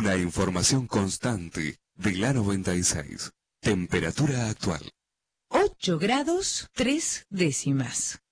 Una información constante de la 96. Temperatura actual. 8 grados 3 décimas.